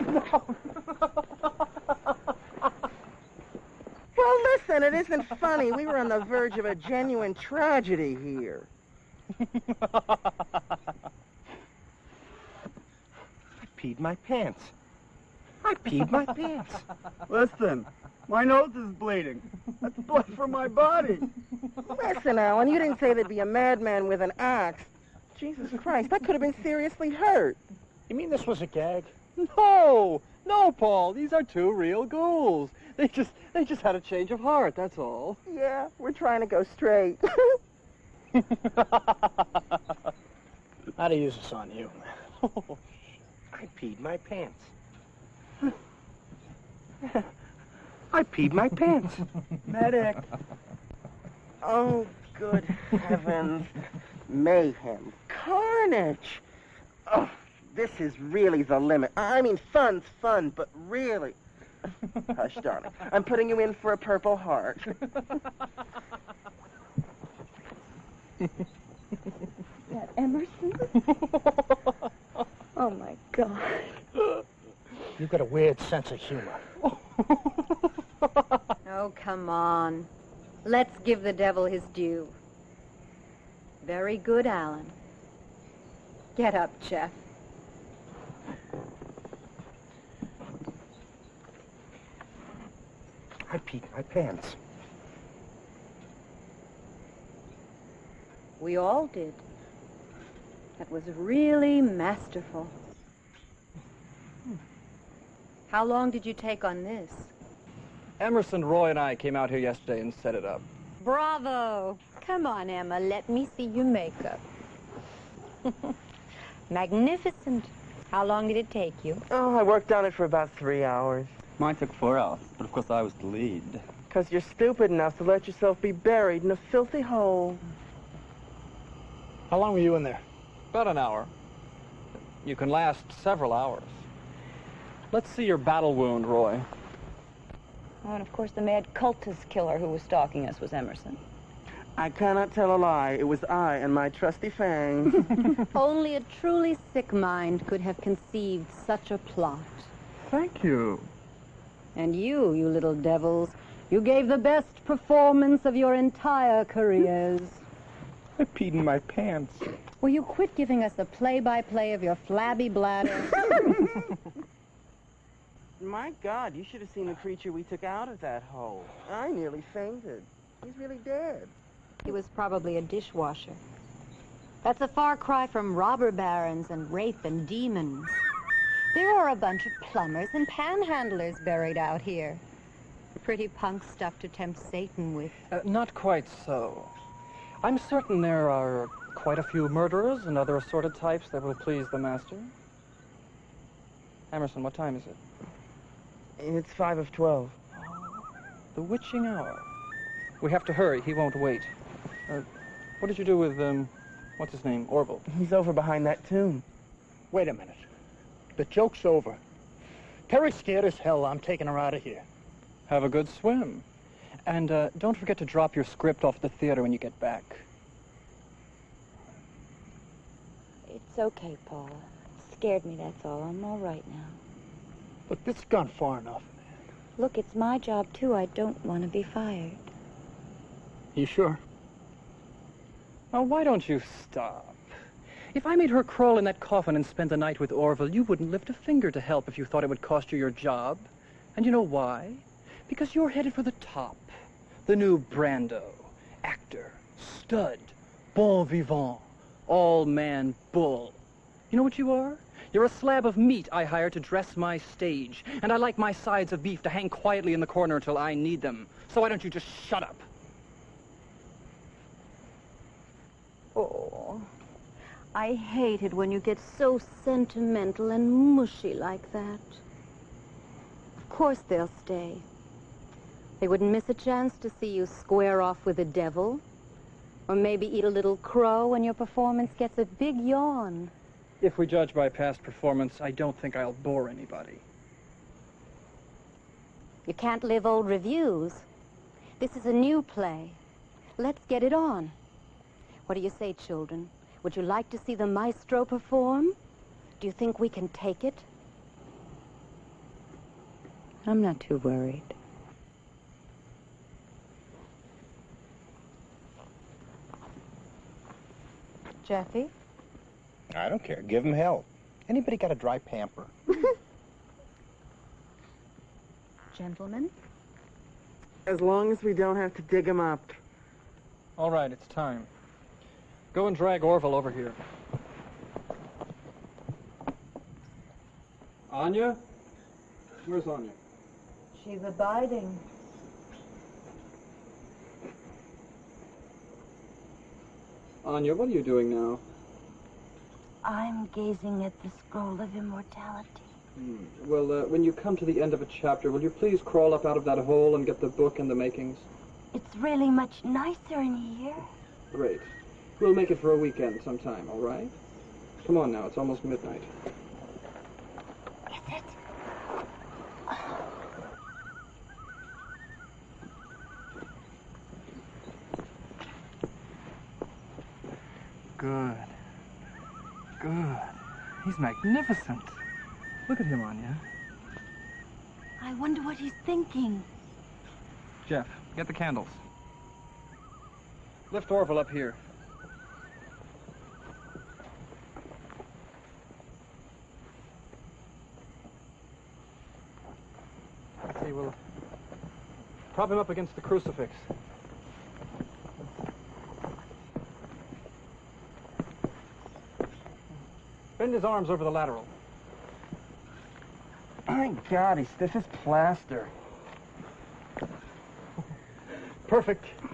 Well, listen, it isn't funny. We were on the verge of a genuine tragedy here. I peed my pants. I peed my pants. Listen, my nose is bleeding. That's blood from my body. Listen, Alan, you didn't say there'd be a madman with an axe. Jesus Christ, that could have been seriously hurt. You mean this was a gag? No, Paul. These are two real ghouls. They just had a change of heart. That's all. Yeah, we're trying to go straight. How to use this on you, man? I peed my pants. I peed my pants. Medic. Oh, good heavens. Mayhem. Carnage. Oh, this is really the limit. I mean, fun's fun, but really. Hush, darling. I'm putting you in for a Purple Heart. That Emerson? Oh, my God. You've got a weird sense of humor. Oh, come on. Let's give the devil his due. Very good, Alan. Get up, Jeff. I peed my pants. We all did. That was really masterful. How long did you take on this? Emerson, Roy, and I came out here yesterday and set it up. Bravo. Come on, Emma. Let me see your makeup. Magnificent. How long did it take you? Oh, I worked on it for about 3 hours. Mine took 4 hours, but of course I was the lead. 'Cause you're stupid enough to let yourself be buried in a filthy hole. How long were you in there? About an hour. You can last several hours. Let's see your battle wound, Roy. Oh, and of course the mad cultist killer who was stalking us was Emerson. I cannot tell a lie. It was I and my trusty fang. Only a truly sick mind could have conceived such a plot. Thank you. And you little devils, you gave the best performance of your entire careers. I peed in my pants. Will you quit giving us a play-by-play of your flabby bladder? My God, you should have seen the creature we took out of that hole. I nearly fainted. He's really dead. He was probably a dishwasher. That's a far cry from robber barons and rape and demons. There are a bunch of plumbers and panhandlers buried out here. Pretty punk stuff to tempt Satan with. Not quite so. I'm certain there are quite a few murderers and other assorted types that will please the master. Emerson, what time is it? It's 5 of 12. The witching hour. We have to hurry. He won't wait. What did you do with, what's his name? Orville. He's over behind that tomb. Wait a minute. The joke's over. Terry's scared as hell. I'm taking her out of here. Have a good swim. And don't forget to drop your script off at the theater when you get back. It's okay, Paula. Scared me, that's all. I'm all right now. Look, this has gone far enough, man. Look, it's my job, too. I don't want to be fired. You sure? Oh, why don't you stop? If I made her crawl in that coffin and spend the night with Orville, you wouldn't lift a finger to help if you thought it would cost you your job. And you know why? Because you're headed for the top. The new Brando. Actor. Stud. Bon vivant. All-man bull. You know what you are? You're a slab of meat I hired to dress my stage. And I like my sides of beef to hang quietly in the corner until I need them. So why don't you just shut up? Oh, I hate it when you get so sentimental and mushy like that. Of course they'll stay. They wouldn't miss a chance to see you square off with the devil. Or maybe eat a little crow when your performance gets a big yawn. If we judge by past performance, I don't think I'll bore anybody. You can't live old reviews. This is a new play. Let's get it on. What do you say, children? Would you like to see the maestro perform? Do you think we can take it? I'm not too worried. Jeffy? I don't care. Give him hell. Anybody got a dry pamper? Gentlemen? As long as we don't have to dig him up. All right, it's time. Go and drag Orville over here. Anya? Where's Anya? She's abiding. Anya, what are you doing now? I'm gazing at the scroll of immortality. Well, when you come to the end of a chapter, will you please crawl up out of that hole and get the book and the makings? It's really much nicer in here. Great. We'll make it for a weekend sometime, all right? Come on now, it's almost midnight. Is it? Good. Good. He's magnificent. Look at him, Anya. I wonder what he's thinking. Jeff, get the candles. Lift Orville up here. Let's see, we'll prop him up against the crucifix. Bend his arms over the lateral. My God, he's stiff as plaster. Perfect.